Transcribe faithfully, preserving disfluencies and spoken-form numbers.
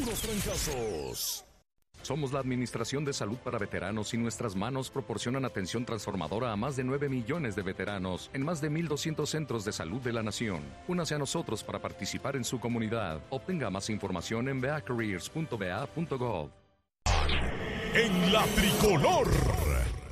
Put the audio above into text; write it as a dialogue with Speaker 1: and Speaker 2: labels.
Speaker 1: los trancazos.
Speaker 2: Somos la Administración de Salud para Veteranos y nuestras manos proporcionan atención transformadora a más de nueve millones de veteranos en más de mil doscientos centros de salud de la nación. Únase a nosotros para participar en su comunidad. Obtenga más información en v a careers punto v a punto gov.
Speaker 1: En la tricolor.